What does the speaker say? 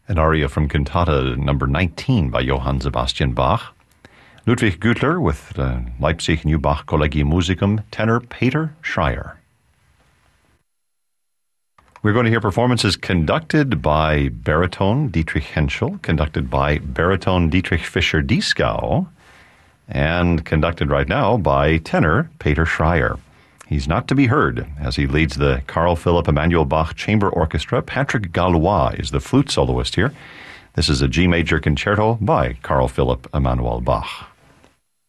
an aria from Cantata number 19 by Johann Sebastian Bach. Ludwig Gütler with Leipzig New Bach Collegium Musicum, tenor Peter Schreier. We're going to hear performances conducted by baritone Dietrich Henschel, conducted by baritone Dietrich Fischer-Dieskau, and conducted right now by tenor Peter Schreier. He's not to be heard as he leads the Carl Philipp Emanuel Bach Chamber Orchestra. Patrick Gallois is the flute soloist here. This is a G major concerto by Carl Philipp Emanuel Bach.